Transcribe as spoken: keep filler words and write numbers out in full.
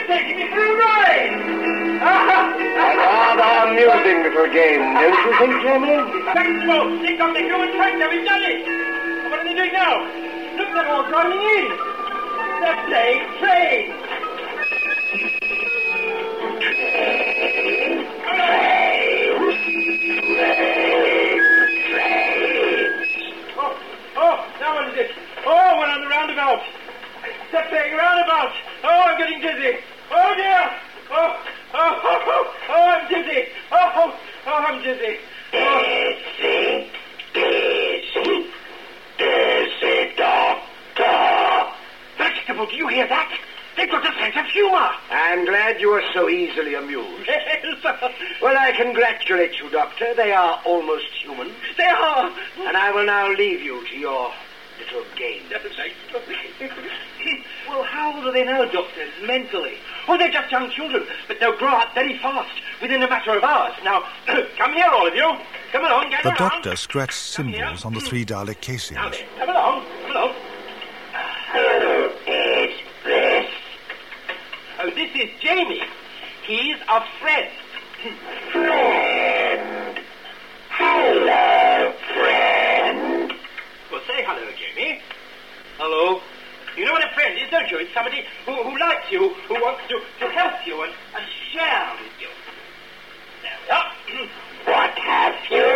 taking me for a ride. A rather amusing little game, don't you think, Jamie? Thanks, They got the human tractor. We've done it. What are they doing now? Look, they're all driving in. They're playing train. Oh, oh, now what is it? Oh, one on the roundabout. They're playing roundabout. Oh, I'm getting dizzy. Oh, dear. Oh, oh, oh, oh, oh, I'm dizzy. Oh, oh, oh, I'm dizzy. Dizzy, dizzy, dizzy, doctor. Vegetable, do you hear that? They've got a sense of humour. I'm glad you are so easily amused. Well, I congratulate you, Doctor. They are almost human. They are. And I will now leave you to your little game. Well, how old are they now, Doctor, mentally? Oh, they're just young children, but they'll grow up very fast, within a matter of hours. Now, come here, all of you. Come along, gather The around. doctor scratched symbols on the three Dalek casings. Now then, come along, come along. Who is this? Oh, this is Jamie. He's a friend. Friend. Hello, friend. Well, say hello, Jamie. Hello. You know what a friend is, don't you? It's somebody who, who likes you, who wants to, to help you and, and share with you. There we are. What have you